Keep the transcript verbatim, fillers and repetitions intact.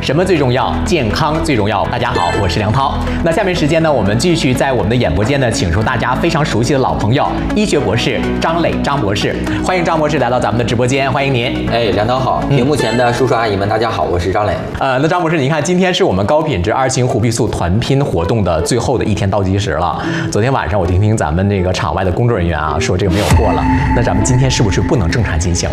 什么最重要？健康最重要。大家好，我是梁涛。那下面时间呢，我们继续在我们的演播间呢，请出大家非常熟悉的老朋友，医学博士张磊张博士。欢迎张博士来到咱们的直播间，欢迎您。 哎，梁涛好，屏幕前的叔叔阿姨们，大家好，我是张磊。 呃，那张博士，您看，今天是我们高品质二型虎皮素团拼活动的最后的一天倒计时了。昨天晚上我听听咱们这个场外的工作人员啊，说这个没有货了。那咱们今天是不是不能正常进行